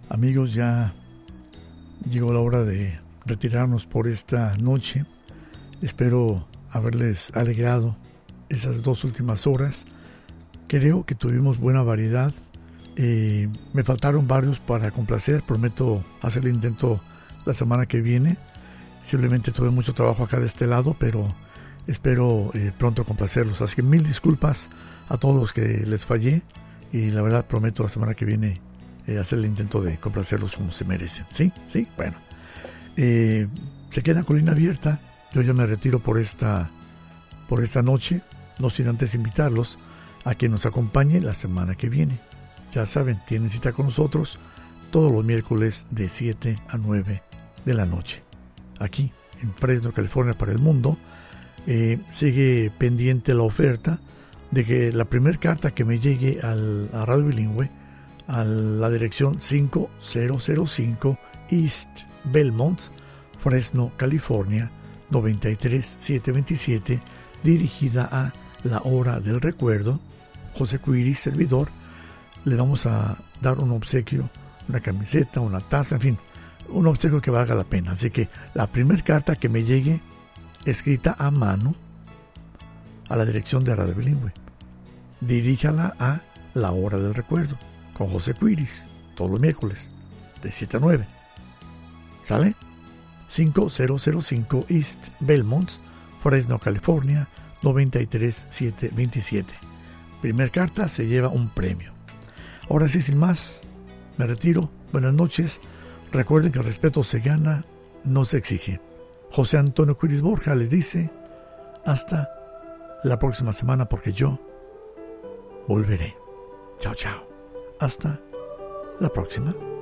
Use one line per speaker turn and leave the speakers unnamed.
Amigos, ya llegó la hora de retirarnos por esta noche. Espero haberles alegrado esas 2 últimas horas. Creo que tuvimos buena variedad. Me faltaron varios para complacer. Prometo hacer el intento la semana que viene. Simplemente tuve mucho trabajo acá de este lado, pero espero pronto complacerlos. Así que 1000 disculpas a todos los que les fallé. Y la verdad prometo la semana que viene hacer el intento de complacerlos como se merecen. ¿Sí? Bueno. Se queda colina abierta. Yo ya me retiro por esta noche. No sin antes invitarlos a que nos acompañe la semana que viene. Ya saben, tienen cita con nosotros todos los miércoles de 7 a 9 de la noche. Aquí, en Fresno, California, para el mundo. Sigue pendiente la oferta de que la primera carta que me llegue a Radio Bilingüe, a la dirección 5005 East Belmont, Fresno, California, 93727, dirigida a La Hora del Recuerdo, José Cuiris, servidor. Le vamos a dar un obsequio, una camiseta, una taza, en fin, un obsequio que valga la pena. Así que la primera carta que me llegue, escrita a mano, a la dirección de Radio Bilingüe, diríjala a La Hora del Recuerdo, con José Cuiris, todos los miércoles, de 7 a 9. ¿Sale? 5005 East Belmont, Fresno, California, 93727. Primer carta se lleva un premio. Ahora sí, sin más, me retiro. Buenas noches. Recuerden que el respeto se gana, no se exige. José Antonio Cuiris Borja les dice hasta la próxima semana, porque yo volveré. Chao, chao. Hasta la próxima.